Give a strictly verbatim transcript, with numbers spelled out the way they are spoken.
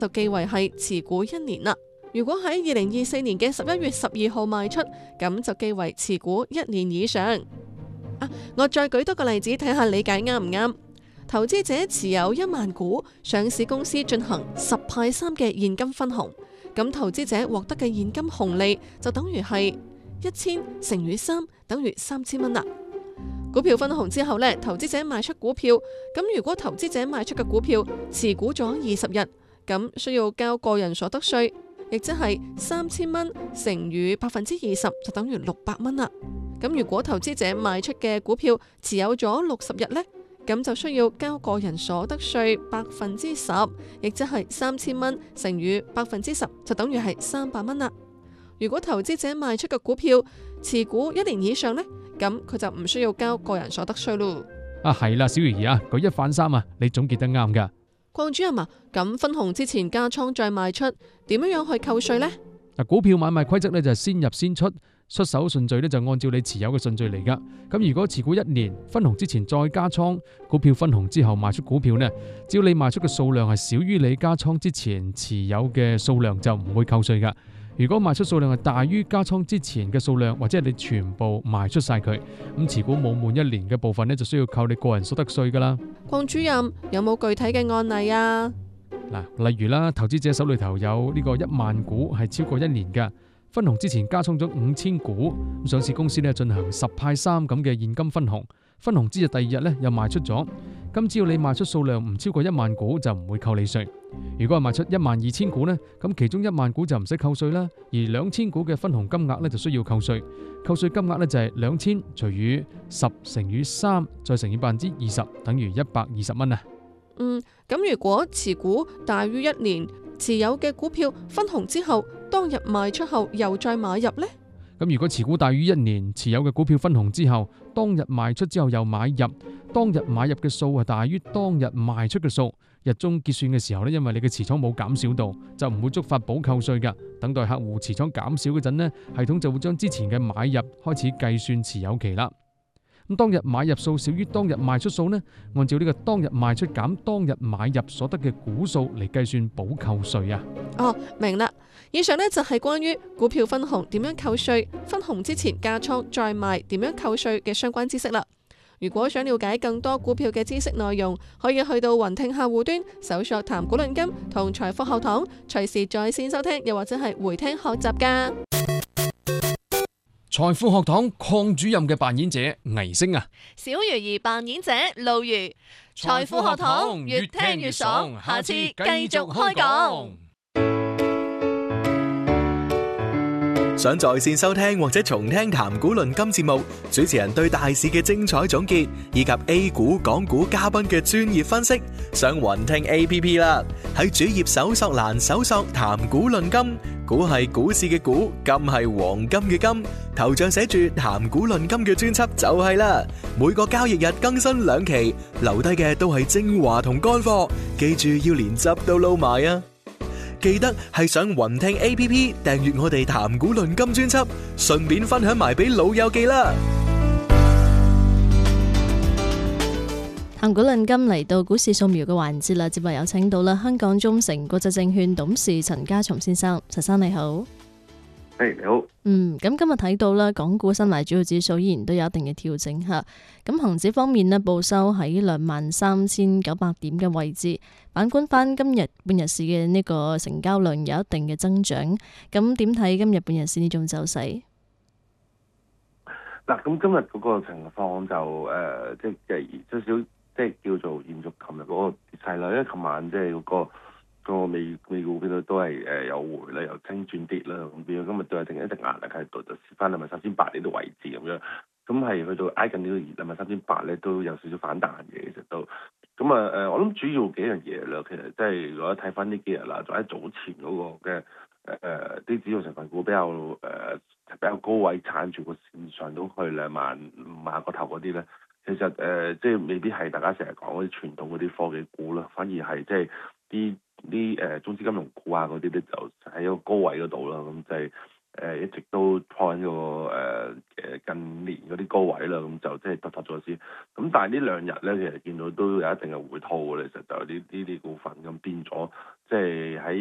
就記為係持股一年啦。如果喺二零二四年嘅十一月十二號賣出，咁就記為持股一年以上。啊，我再舉多個例子睇下理解啱唔啱。投資者持有一萬股上市公司進行十派三嘅現金分紅，咁投資者獲得嘅現金紅利就等於係一千乘以三，等於三千蚊啦。股票分紅之後呢，投資者賣出股票，咁如果投資者賣出嘅股票持股咗二十日，咁需要交個人所得稅，亦即係三千蚊乘以百分之二十，就等於六百蚊啦。咁如果投資者賣出嘅股票持有咗六十日呢，咁就需要交個人所得稅百分之十，亦即係三千蚊乘以百分之十，就等於係三百蚊啦。如果投資者賣出嘅股票持股一年以上呢，咁佢就唔需要交個人所得稅咯。 啊，係啦，小魚兒啊，舉一反三啊，你總結得啱噶。 鄺主任啊，咁分紅之前加倉再賣出，點樣樣去扣稅呢？ 嗱，股票買賣規則呢，就係先入先出。出手順序咧就按照你持有嘅順序嚟噶。咁如果持股一年，分紅之前再加倉，股票分紅之後賣出股票呢，只要你賣出嘅數量係少於你加倉之前持有嘅數量，就唔會扣稅噶。如果賣出數量係大於加倉之前嘅數量，或者係你全部賣出晒佢，咁持股冇滿一年嘅部分呢，就需要扣你個人所得稅噶啦。 鄺主任有冇具體嘅案例啊？ 嗱，例如啦，投資者手裏頭有呢個一萬股係超過一年嘅。分紅之前加倉咗五千股，上市公司咧進行十派三咁嘅現金分紅，分紅之日第二日咧又賣出咗，咁只要你賣出數量唔超過一萬股就唔會扣你稅。如果係賣出一萬二千股呢，咁其中一萬股就唔使扣稅啦，而兩千股嘅分紅金額咧就需要扣稅，扣稅金額咧就係兩千除以十乘以三再乘以百分之二十，等於一百二十蚊啊。 嗯，咁如果持股大於一年，持有嘅股票分紅之後，當日賣出後又再買入呢？ 咁如果持股大於一年，持有嘅股票分紅之後，當日賣出之後又買入，當日買入嘅數係大於當日賣出嘅數，日中結算嘅時候呢，因為你嘅持倉冇減少到，就唔會觸發補扣稅㗎。等待客戶持倉減少嗰陣呢，系統就會將之前嘅買入開始計算持有期啦。咁當日買入數少於當日賣出數呢，按照呢個當日賣出減當日買入所得嘅股數嚟計算補扣稅啊。 哦，明啦。以上呢就係關於股票分紅點樣扣稅，分紅之前加倉再賣點樣扣稅嘅相關知識啦。如果想了解更多股票嘅知識內容，可以去到雲聽客戶端搜索談股論金同財富學堂，隨時在線收聽，又或者係回聽學習噶。 財富學堂鄺主任嘅扮演者倪星啊， 小魚兒扮演者露如。財富學堂越聽越爽，下次繼續開講。 想在線收聽或者重聽談股論金節目，主持人對大市嘅精彩總結，以及 A 股、港股嘉賓嘅專業分析，上雲聽 A P P 啦。喺主頁搜索欄搜索談股論金，股係股市嘅股，金係黃金嘅金，頭像寫住談股論金嘅專輯就係啦。每個交易日更新兩期，留低嘅都係精華同乾貨，記住要連汁都撈埋啊！記得係上雲聽 A P P 訂閱我哋談股論金專輯，順便分享埋俾老友記啦。 談股論金嚟到股市掃描嘅環節啦，接落有請到啦香港中誠國際證券董事陳家松先生，陳生你好。 Hey, 你好。 嗯，咁今日睇到啦，港股三大主要指數依然都有一定嘅調整吓。咁恒指方面呢，報收喺兩萬三千九百點嘅位置。反觀翻今日半日市嘅呢個成交量有一定嘅增長。咁點睇今日半日市呢種走勢？ 嗱，咁今日嗰個情況就誒、呃，即係少少，即係叫做延續琴日嗰個跌勢啦。因為琴晚即係嗰個。個美美股變到都係誒有回啦，由升轉跌啦，咁變咗今日都係定一定壓力喺度，就試翻兩萬三千八呢度位置咁樣，咁係去到挨近呢個兩萬三千八咧，都有少少反彈嘅，其實都咁啊誒，我諗主要幾樣嘢啦，其實即係如果睇翻呢幾日啦，就喺早前嗰個嘅誒啲指數成分股比較誒、呃、比較高位撐住個線上都去兩萬五萬個頭嗰啲咧，其實誒、呃、即係未必係大家成日講嗰啲傳統嗰啲科技股啦，反而係即係啲啲誒中資金融股啊嗰啲咧就喺一個高位嗰度啦，咁就係誒一直都破緊個誒誒近年嗰啲高位啦，咁就即係突突咗先。咁但係呢兩日咧，其實見到都有一定嘅回吐嘅，其實就呢呢啲股份咁變咗，即係喺